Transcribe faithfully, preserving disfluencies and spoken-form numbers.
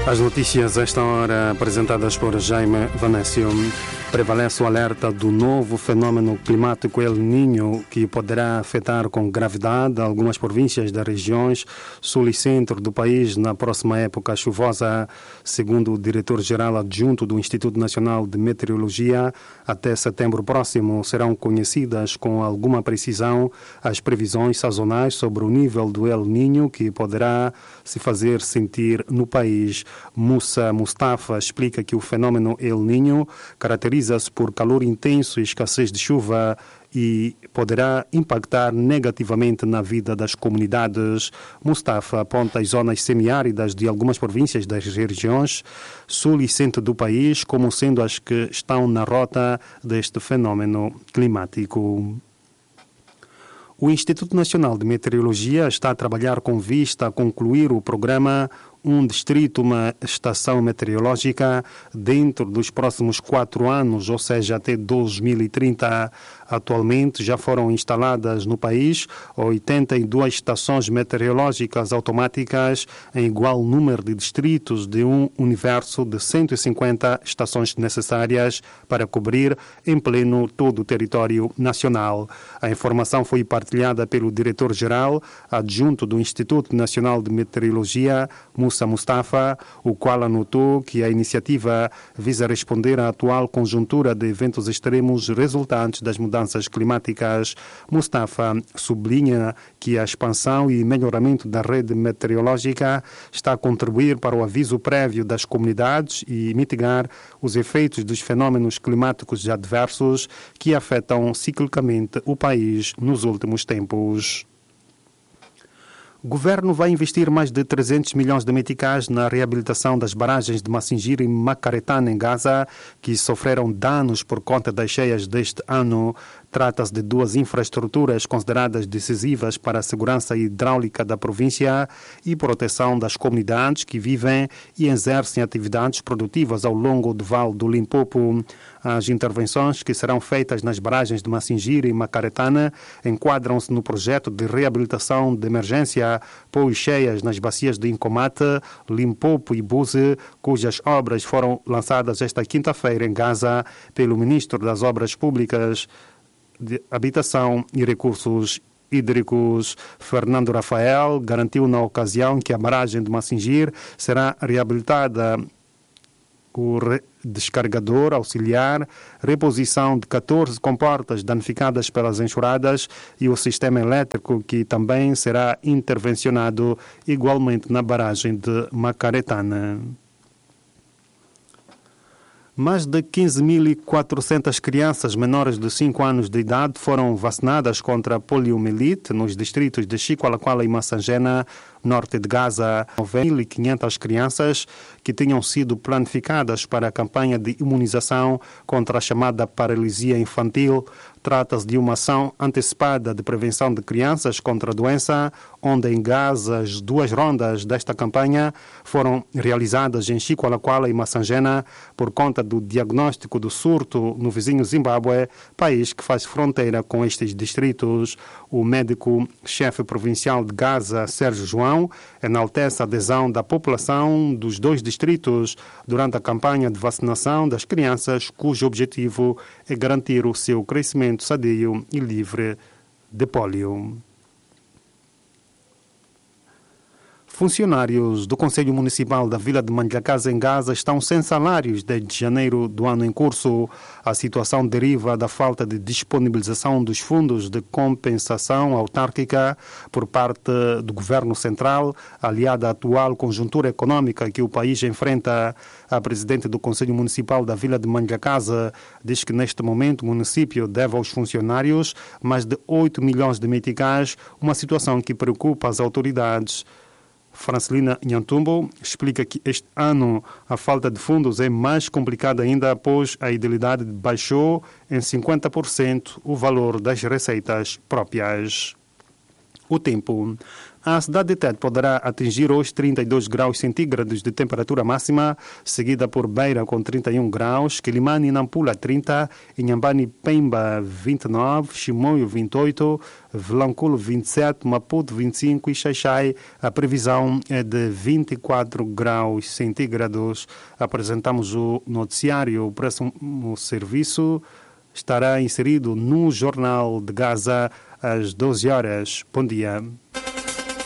As notícias a esta hora apresentadas por Jaime Vanécio. Prevalece o alerta do novo fenômeno climático El Niño, que poderá afetar com gravidade algumas províncias das regiões sul e centro do país na próxima época chuvosa. Segundo o diretor-geral adjunto do Instituto Nacional de Meteorologia, até setembro próximo serão conhecidas com alguma precisão as previsões sazonais sobre o nível do El Niño que poderá se fazer sentir no país. Moussa Mustafa explica que o fenômeno El Niño caracteriza-se por calor intenso e escassez de chuva e poderá impactar negativamente na vida das comunidades. Mustafa aponta as zonas semiáridas de algumas províncias das regiões sul e centro do país como sendo as que estão na rota deste fenômeno climático. O Instituto Nacional de Meteorologia está a trabalhar com vista a concluir o programa Um Distrito, uma Estação Meteorológica dentro dos próximos quatro anos, ou seja, até dois mil e trinta. Atualmente já foram instaladas no país oitenta e duas estações meteorológicas automáticas em igual número de distritos de um universo de cento e cinquenta estações necessárias para cobrir em pleno todo o território nacional. A informação foi partilhada pelo diretor-geral adjunto do Instituto Nacional de Meteorologia, Moussa Mustafa, o qual anotou que a iniciativa visa responder à atual conjuntura de eventos extremos resultantes das mudanças climáticas. Mustafa sublinha que a expansão e melhoramento da rede meteorológica está a contribuir para o aviso prévio das comunidades e mitigar os efeitos dos fenômenos climáticos adversos que afetam ciclicamente o país nos últimos tempos. O governo vai investir mais de trezentos milhões de meticais na reabilitação das barragens de Massinjira e Macaretana, em Gaza, que sofreram danos por conta das cheias deste ano. Trata-se de duas infraestruturas consideradas decisivas para a segurança hidráulica da província e proteção das comunidades que vivem e exercem atividades produtivas ao longo do Vale do Limpopo. As intervenções que serão feitas nas barragens de Massinjira e Macaretana enquadram-se no projeto de reabilitação de emergência pós-cheias nas bacias de Incomate, Limpopo e Buze, cujas obras foram lançadas esta quinta-feira em Gaza pelo Ministro das Obras Públicas, de Habitação e Recursos Hídricos. Fernando Rafael garantiu na ocasião que a barragem de Massinjira será reabilitada, o descargador auxiliar, reposição de catorze comportas danificadas pelas enxurradas e o sistema elétrico que também será intervencionado igualmente na barragem de Macaretana. Mais de quinze mil e quatrocentas crianças menores de cinco anos de idade foram vacinadas contra a poliomielite nos distritos de Chiqualaquala e Massangena, norte de Gaza. nove mil e quinhentas crianças que tinham sido planificadas para a campanha de imunização contra a chamada paralisia infantil. Trata-se de uma ação antecipada de prevenção de crianças contra a doença, onde em Gaza as duas rondas desta campanha foram realizadas em Chiqualaquala e Massangena por conta do diagnóstico do surto no vizinho Zimbábue, país que faz fronteira com estes distritos. O médico-chefe provincial de Gaza, Sérgio João, enaltece a adesão da população dos dois distritos durante a campanha de vacinação das crianças, cujo objetivo é garantir o seu crescimento sadio e livre de pólio. Funcionários do Conselho Municipal da Vila de Manjacasa, em Gaza, estão sem salários desde janeiro do ano em curso. A situação deriva da falta de disponibilização dos fundos de compensação autárquica por parte do Governo Central, aliada à atual conjuntura econômica que o país enfrenta. A presidente do Conselho Municipal da Vila de Manjacasa diz que neste momento o município deve aos funcionários mais de oito milhões de meticais, uma situação que preocupa as autoridades. Francelina Nhantumbo explica que este ano a falta de fundos é mais complicada ainda após a idilidade baixou em cinquenta por cento o valor das receitas próprias. O tempo. A cidade de Tete poderá atingir hoje trinta e dois graus centígrados de temperatura máxima, seguida por Beira com trinta e um graus, Quilimane e Nampula trinta, Inhambane e Pemba vinte e nove, Chimoio vinte e oito, Vilanculo vinte e sete, Maputo vinte e cinco e Xaixai a previsão é de vinte e quatro graus centígrados. Apresentamos o noticiário. O próximo serviço estará inserido no Jornal de Gaza às doze horas. Bom dia.